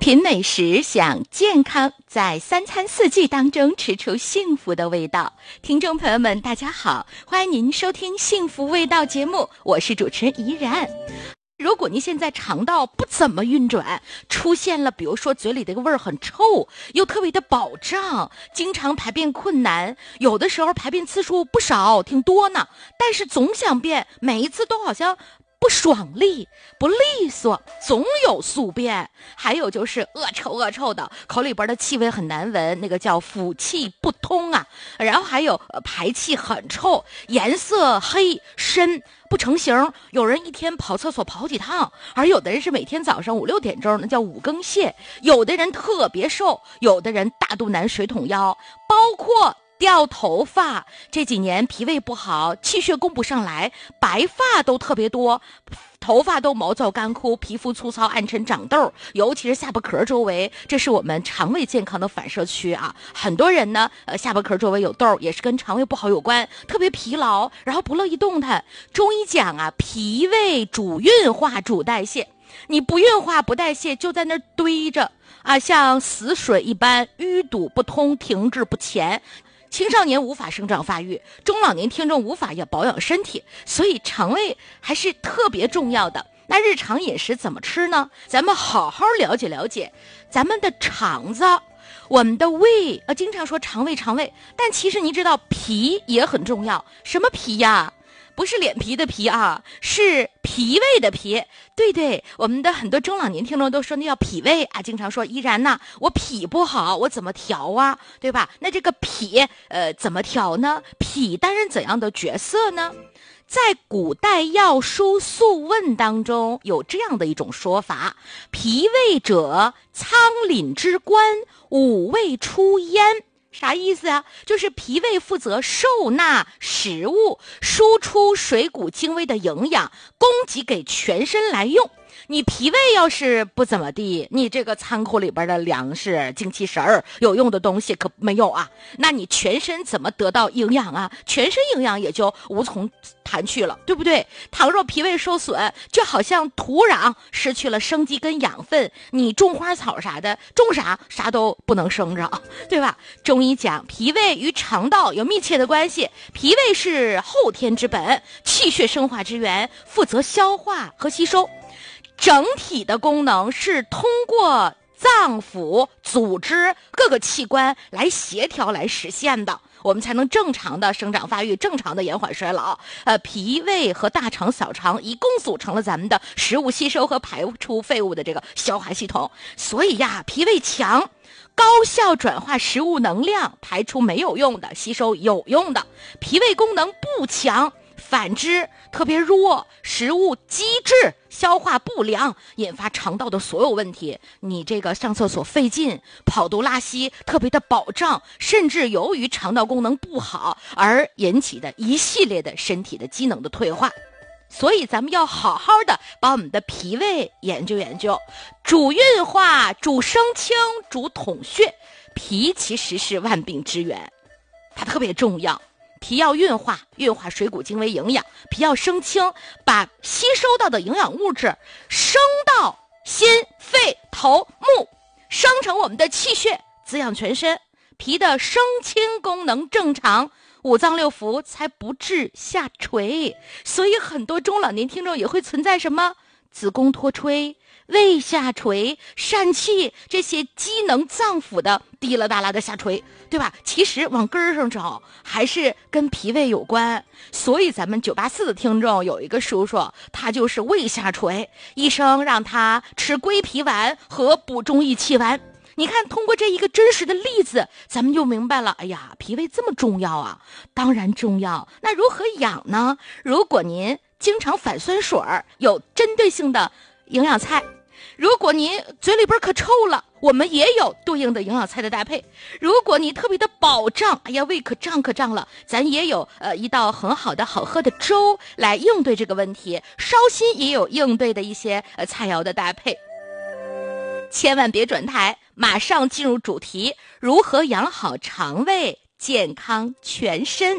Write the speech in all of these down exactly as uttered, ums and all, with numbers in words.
品美食，享健康，在三餐四季当中吃出幸福的味道。听众朋友们大家好，欢迎您收听幸福味道节目，我是主持人怡然。如果您现在肠道不怎么运转，出现了比如说嘴里的个味儿很臭，又特别的饱胀，经常排便困难，有的时候排便次数不少挺多呢，但是总想便，每一次都好像不爽利不利索，总有宿便，还有就是恶臭恶臭的，口里边的气味很难闻，那个叫腑气不通啊。然后还有、呃、排气很臭，颜色黑深不成形，有人一天跑厕所跑好几趟，而有的人是每天早上五六点钟，那叫五更泻。有的人特别瘦，有的人大肚腩水桶腰，包括掉头发，这几年脾胃不好，气血供不上来，白发都特别多，头发都毛躁干枯，皮肤粗糙暗沉长痘，尤其是下巴壳周围，这是我们肠胃健康的反射区啊。很多人呢，呃，下巴壳周围有痘，也是跟肠胃不好有关，特别疲劳，然后不乐意动弹。中医讲啊，脾胃主运化主代谢，你不运化不代谢，就在那儿堆着啊，像死水一般淤堵不通，停滞不前。青少年无法生长发育，中老年听众无法要保养身体，所以肠胃还是特别重要的。那日常饮食怎么吃呢？咱们好好了解了解咱们的肠子，我们的胃呃，经常说肠胃肠胃，但其实你知道脾也很重要。什么脾呀？不是脸皮的皮啊，是脾胃的脾。对对，我们的很多中老年听众都说那叫脾胃啊，经常说依然呐，我脾不好，我怎么调啊，对吧？那这个脾呃怎么调呢？脾担任怎样的角色呢？在古代药书素问当中有这样的一种说法，脾胃者仓廪之官，五味出焉。啥意思啊？就是脾胃负责受纳食物，输出水谷精微的营养，供给给全身来用。你脾胃要是不怎么地，你这个仓库里边的粮食精气神儿有用的东西可没有啊，那你全身怎么得到营养啊？全身营养也就无从谈去了，对不对？倘若脾胃受损，就好像土壤失去了生机跟养分，你种花草啥的，种啥啥都不能生长，对吧？中医讲脾胃与肠道有密切的关系，脾胃是后天之本，气血生化之源，负责消化和吸收。整体的功能是通过脏腑、组织各个器官来协调来实现的，我们才能正常的生长发育，正常的延缓衰老。呃，脾胃和大肠、小肠一共组成了咱们的食物吸收和排出废物的这个消化系统。所以呀，脾胃强，高效转化食物能量，排出没有用的，吸收有用的。脾胃功能不强，反之特别弱，食物积滞，消化不良，引发肠道的所有问题。你这个上厕所费劲，跑肚拉稀特别的饱胀，甚至由于肠道功能不好而引起的一系列的身体的机能的退化。所以咱们要好好的把我们的脾胃研究研究，主运化，主升清，主统血。脾其实是万病之源，它特别重要。脾要运化，运化水谷精微营养；脾要升清，把吸收到的营养物质升到心、肺、头、目，生成我们的气血，滋养全身。脾的升清功能正常，五脏六腑才不致下垂。所以很多中老年听众也会存在什么子宫脱垂、胃下垂、疝气，这些机能脏腑的滴啦哒啦的下垂，对吧？其实往根儿上找，还是跟脾胃有关。所以咱们九八四的听众有一个叔叔，他就是胃下垂，医生让他吃归脾丸和补中益气丸。你看，通过这一个真实的例子，咱们就明白了，哎呀，脾胃这么重要啊！当然重要。那如何养呢？如果您经常反酸水儿，有针对性的营养菜。如果您嘴里边可臭了，我们也有对应的营养菜的搭配。如果你特别的饱胀，哎呀，胃可胀可胀了，咱也有呃一道很好的好喝的粥来应对这个问题。烧心也有应对的一些呃菜肴的搭配。千万别转台，马上进入主题，如何养好肠胃，健康全身。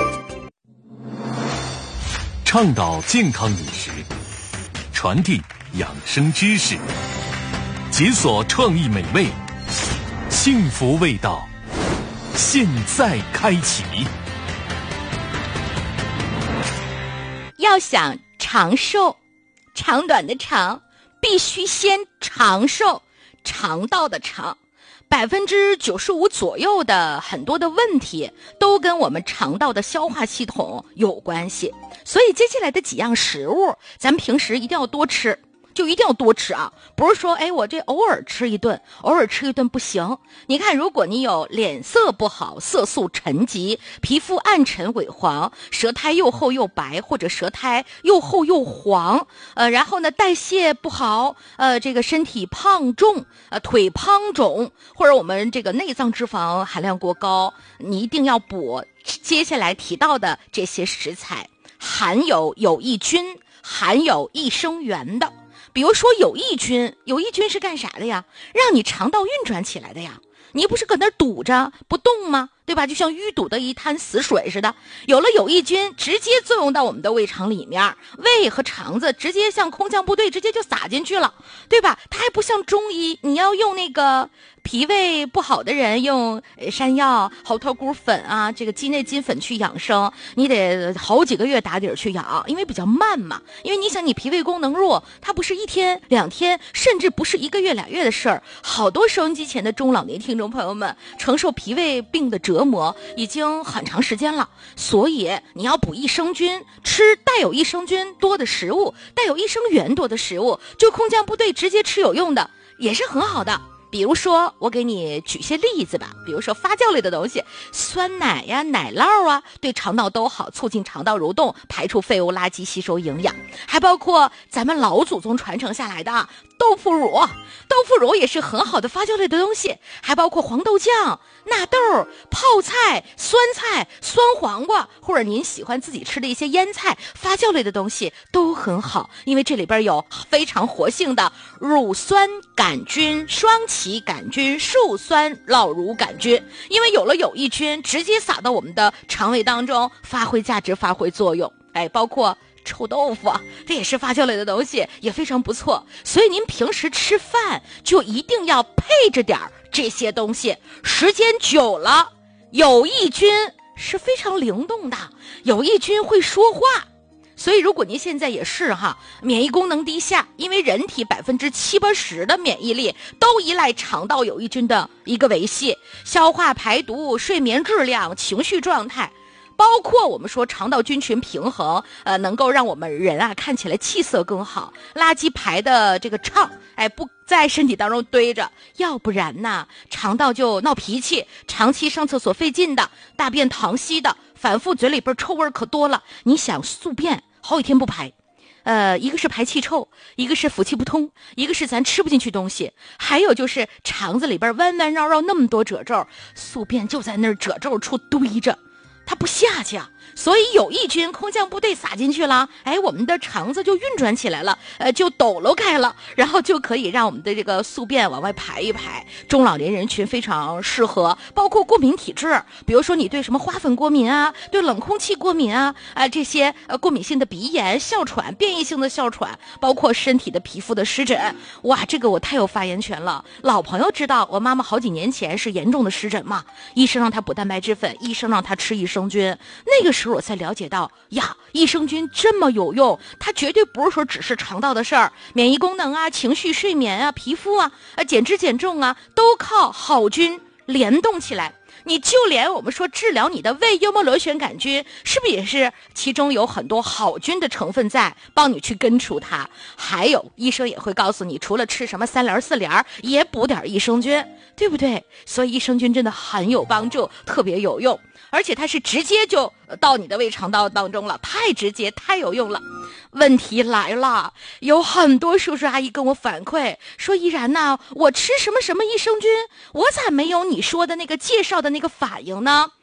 倡导健康饮食，传递养生知识，解锁创意美味，幸福味道，现在开启。 要想长寿，长短的长，必须先长寿，肠道的肠。百分之九十五左右的很多的问题都跟我们肠道的消化系统有关系，所以接下来的几样食物，咱们平时一定要多吃。就一定要多吃啊，不是说哎我这偶尔吃一顿，偶尔吃一顿不行。你看，如果你有脸色不好、色素沉积、皮肤暗沉萎黄、舌苔又厚又白，或者舌苔又厚又黄，呃，然后呢代谢不好，呃，这个身体胖重，呃，腿胖肿，或者我们这个内脏脂肪含量过高，你一定要补接下来提到的这些食材，含有有益菌、含有益生元的。比如说有益菌，有益菌是干啥的呀？让你肠道运转起来的呀。你不是搁那儿堵着不动吗？对吧？就像淤堵的一滩死水似的。有了有益菌，直接作用到我们的胃肠里面，胃和肠子直接像空降部队，直接就撒进去了，对吧？它还不像中医，你要用那个脾胃不好的人用山药、猴头菇粉啊，这个鸡内金粉去养生，你得好几个月打底儿去养，因为比较慢嘛。因为你想，你脾胃功能弱，它不是一天两天，甚至不是一个月俩月的事儿。好多收音机前的中老年听众朋友们承受脾胃病的折磨已经很长时间了，所以你要补益生菌，吃带有益生菌多的食物，带有益生元多的食物，就空降部队直接吃有用的也是很好的。比如说我给你举些例子吧，比如说发酵类的东西，酸奶呀、奶酪啊，对肠道都好，促进肠道蠕动，排出废物垃圾，吸收营养。还包括咱们老祖宗传承下来的豆腐乳，豆腐乳也是很好的发酵类的东西。还包括黄豆酱、纳豆、泡菜、酸菜、酸黄瓜，或者您喜欢自己吃的一些腌菜，发酵类的东西都很好，因为这里边有非常活性的乳酸杆菌、双歧杆菌、树酸酪乳杆菌。因为有了有益菌，直接撒到我们的肠胃当中，发挥价值，发挥作用。哎，包括臭豆腐，这也是发酵类的东西，也非常不错。所以您平时吃饭就一定要配着点这些东西，时间久了，有益菌是非常灵动的，有益菌会说话。所以如果您现在也是哈，免疫功能低下，因为人体百分之七八十的免疫力都依赖肠道有益菌的一个维系，消化排毒、睡眠质量、情绪状态，包括我们说肠道菌群平衡，呃，能够让我们人啊看起来气色更好，垃圾排的这个畅，哎，不在身体当中堆着，要不然呢，肠道就闹脾气，长期上厕所费劲的，大便溏稀的，反复嘴里边臭味可多了。你想宿便好几天不排，呃，一个是排气臭，一个是腑气不通，一个是咱吃不进去东西，还有就是肠子里边弯弯绕绕那么多褶皱，宿便就在那儿褶皱处堆着，它不下去啊。所以有益菌空降部队撒进去了，哎，我们的肠子就运转起来了，呃，就抖搂开了，然后就可以让我们的这个宿便往外排一排。中老年人群非常适合，包括过敏体质，比如说你对什么花粉过敏啊，对冷空气过敏啊，啊、呃、这些呃过敏性的鼻炎、哮喘、变异性的哮喘，包括身体的皮肤的湿疹，哇，这个我太有发言权了。老朋友知道，我妈妈好几年前是严重的湿疹嘛，医生让她补蛋白质粉，医生让她吃益生菌，那个时候我才了解到呀，益生菌这么有用，它绝对不是说只是肠道的事儿，免疫功能啊、情绪、睡眠啊、皮肤啊、啊减脂减重啊，都靠好菌联动起来。你就连我们说治疗你的胃幽门螺旋杆菌，是不是也是其中有很多好菌的成分在帮你去根除它？还有医生也会告诉你，除了吃什么三联四联，也补点益生菌，对不对？所以益生菌真的很有帮助，特别有用，而且它是直接就到你的胃肠道当中了，太直接太有用了。问题来了，有很多叔叔阿姨跟我反馈说，依然呐，我吃什么什么益生菌，我咋没有你说的那个介绍的那个反应呢？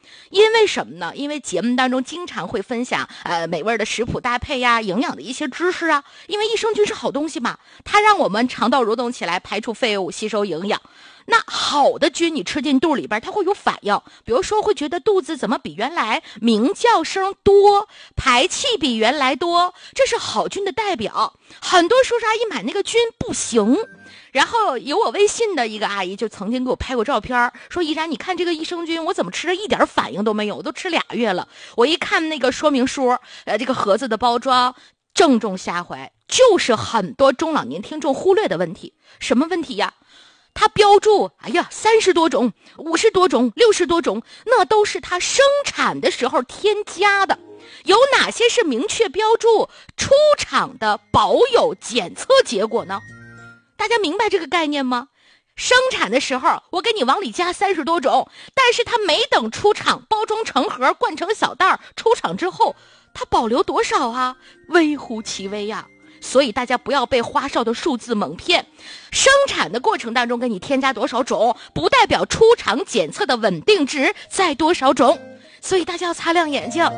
因为什么呢？因为节目当中经常会分享呃美味的食谱搭配呀、营养的一些知识啊。因为益生菌是好东西嘛，它让我们肠道蠕动起来，排出废物，吸收营养。那好的菌你吃进肚里边，它会有反应，比如说会觉得肚子怎么比原来鸣叫声多，排气比原来多，这是好菌的代表。很多叔叔阿姨买那个菌不行。然后有我微信的一个阿姨就曾经给我拍过照片，说依然你看这个益生菌我怎么吃着一点反应都没有，我都吃俩月了。我一看那个说明书，呃，这个盒子的包装，正中下怀，就是很多中老年听众忽略的问题。什么问题呀？它标注哎呀三十多种、五十多种、六十多种，那都是它生产的时候添加的。有哪些是明确标注出厂的保有检测结果呢？大家明白这个概念吗？生产的时候我给你往里加三十多种，但是它没等出厂，包装成盒，灌成小袋，出厂之后它保留多少啊？微乎其微呀、啊。所以大家不要被花哨的数字蒙骗，生产的过程当中给你添加多少种，不代表出厂检测的稳定值在多少种，所以大家要擦亮眼睛。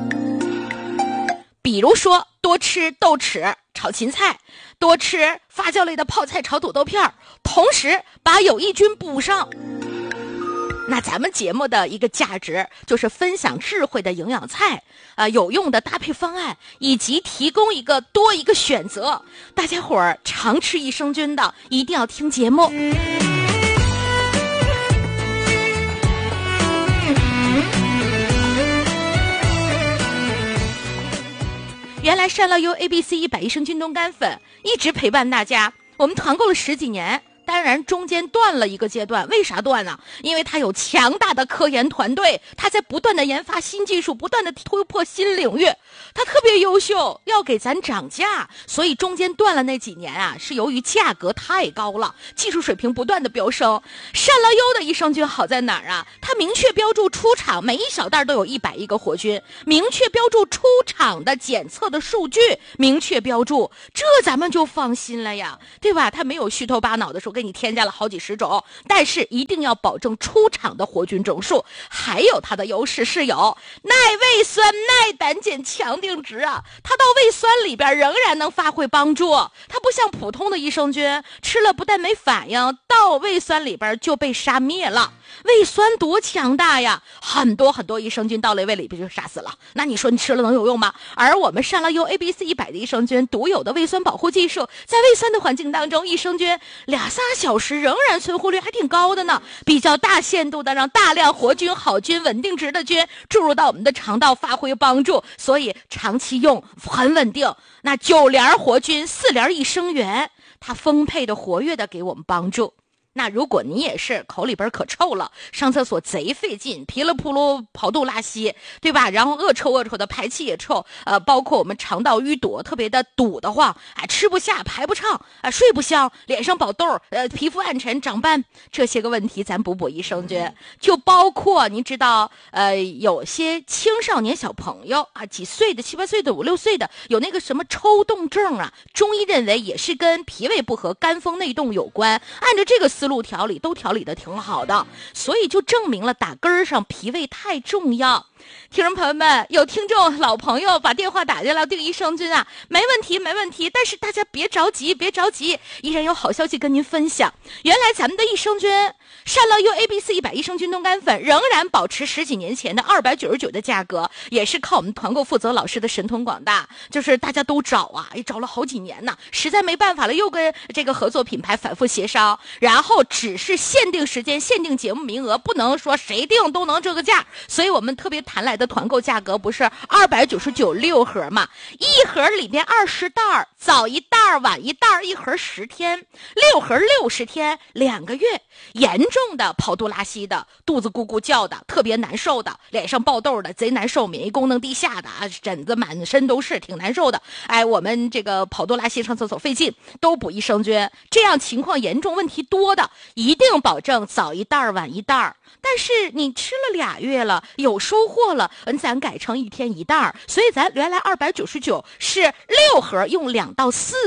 比如说多吃豆豉炒芹菜，多吃发酵类的泡菜炒土豆片，同时把有益菌补上。那咱们节目的一个价值就是分享智慧的营养菜，呃，有用的搭配方案，以及提供一个多一个选择。大家伙儿常吃益生菌的一定要听节目。原来善乐优 A B C 一百益生菌冻干粉一直陪伴大家，我们团购了十几年。当然中间断了一个阶段，为啥断呢？因为它有强大的科研团队，它在不断的研发新技术，不断的突破新领域，它特别优秀，要给咱涨价，所以中间断了那几年啊，是由于价格太高了，技术水平不断的飙升。善乐优的益生菌好在哪儿啊？它明确标注出厂，每一小袋都有一百亿个活菌，明确标注出厂的检测的数据，明确标注，这咱们就放心了呀，对吧？它没有虚头巴脑的时候给你添加了好几十种，但是一定要保证出厂的活菌整数。还有它的优势是有耐胃酸、耐胆碱、强定值啊，它到胃酸里边仍然能发挥帮助。它不像普通的益生菌，吃了不但没反应，到胃酸里边就被杀灭了。胃酸多强大呀，很多很多益生菌到了胃里边就杀死了，那你说你吃了能有用吗？而我们善乐优 A B C 一百的益生菌独有的胃酸保护技术，在胃酸的环境当中，益生菌俩仨小时仍然存活率还挺高的呢，比较大限度的让大量活菌、好菌、稳定值的菌注入到我们的肠道发挥帮助，所以长期用很稳定。那九联活菌、四联益生元，它丰沛的活跃的给我们帮助。那如果你也是口里边可臭了，上厕所贼费劲，噼里扑噜跑肚拉稀，对吧？然后恶臭恶臭的，排气也臭，呃，包括我们肠道淤堵特别的堵得慌，哎，吃不下，排不畅，啊，睡不香，脸上宝痘，呃，皮肤暗沉长斑，这些个问题咱补补益生菌。就包括你知道，呃，有些青少年小朋友啊，几岁的，七八岁的，五六岁的，有那个什么抽动症啊，中医认为也是跟脾胃不和、肝风内动有关。按照这个思路调理都调理的挺好的，所以就证明了打根儿上脾胃太重要。听众朋友们，有听众老朋友把电话打进来订益生菌啊，没问题没问题，但是大家别着急别着急，依然有好消息跟您分享。原来咱们的益生菌善乐优 A B C 一百益生菌冻干粉仍然保持十几年前的二百九十九的价格，也是靠我们团购负责老师的神通广大，就是大家都找啊，也找了好几年呢，实在没办法了，又跟这个合作品牌反复协商，然后只是限定时间、限定节目名额，不能说谁定都能这个价，所以我们特别谈来的团购价格不是二百九十九六盒嘛，一盒里边二十袋，早一袋晚一袋，一盒十天，六盒六十天，两个月。严重的跑肚拉稀的，肚子咕咕叫的，特别难受的，脸上爆痘的，贼难受，免疫功能低下的啊，疹子满身都是，挺难受的。哎，我们这个跑肚拉稀上厕所费劲，都补益生菌。这样情况严重、问题多的，一定保证早一袋晚一袋。但是你吃了俩月了，有收获了，咱改成一天一袋，所以咱原来二百九十九是六盒用两到四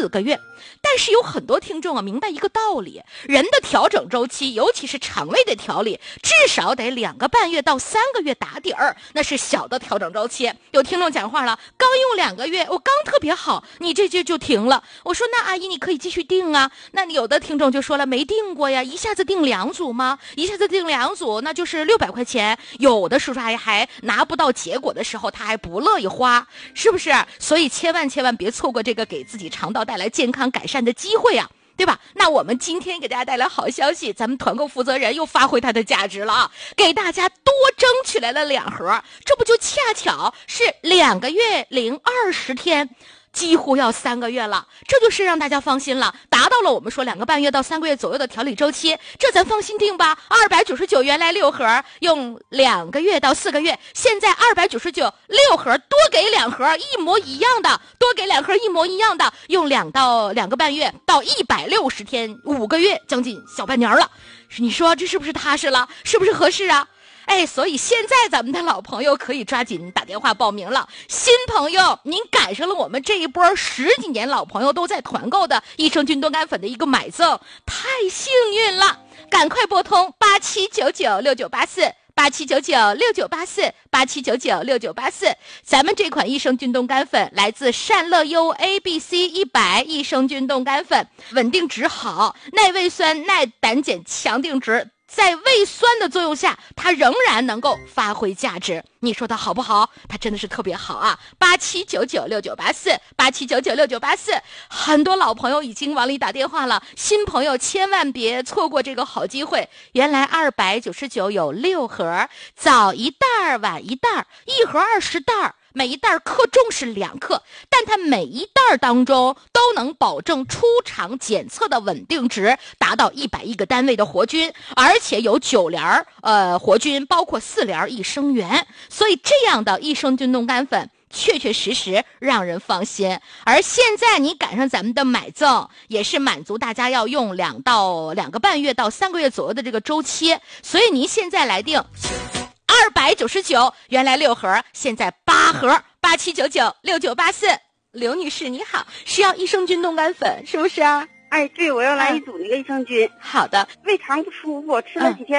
四个月。但是有很多听众啊，明白一个道理，人的调整周期，尤其是肠胃的调理，至少得两个半月到三个月打底儿，那是小的调整周期。有听众讲话了，刚用两个月，我刚特别好，你这就就停了。我说那阿姨你可以继续订啊。那你有的听众就说了，没订过呀，一下子订两组吗？一下子订两组，那就是六百块钱。有的叔叔阿姨还拿不到结果的时候，他还不乐意花，是不是？所以千万千万别错过这个给自己肠道带来健康改善的机会啊，对吧？那我们今天给大家带来好消息，咱们团购负责人又发挥他的价值了啊，给大家多争取来了两盒，这不就恰巧是两个月零二十天。几乎要三个月了，这就是让大家放心了，达到了我们说两个半月到三个月左右的调理周期，这咱放心定吧。二百九十九原来六盒，用两个月到四个月，现在二百九十九六盒，多给两盒一模一样的，多给两盒一模一样的，用两到两个半月到一百六十天，五个月，将近小半年了。你说这是不是踏实了？是不是合适啊？哎，所以现在咱们的老朋友可以抓紧打电话报名了。新朋友，您赶上了我们这一波十几年老朋友都在团购的益生菌多苷粉的一个买赠，太幸运了！赶快拨通八七九九六九八四。八七九九六九八四，八七九九六九八四，咱们这款益生菌冻干粉来自善乐优 A B C 一百益生菌冻干粉，稳定值好，耐胃酸、耐胆碱、强定值。在胃酸的作用下，它仍然能够发挥价值。你说它好不好？它真的是特别好啊！八七九九六九八四，八七九九六九八四，很多老朋友已经往里打电话了，新朋友千万别错过这个好机会。原来二百九十九有六盒，早一袋晚一袋，一盒二十袋。每一袋克重是两克，但它每一袋当中都能保证出厂检测的稳定值达到一百亿个单位的活菌，而且有九联呃活菌，包括四联益生元，所以这样的益生菌冻干粉确确实实让人放心。而现在你赶上咱们的买赠，也是满足大家要用两到两个半月到三个月左右的这个周期，所以您现在来定。二百九十九，原来六盒，现在八盒，八七九九六九八四。刘女士你好，需要益生菌冻干粉是不是啊？ 哎，对，我要来一组那个益生菌。 好的， 胃肠不舒服，吃了几天。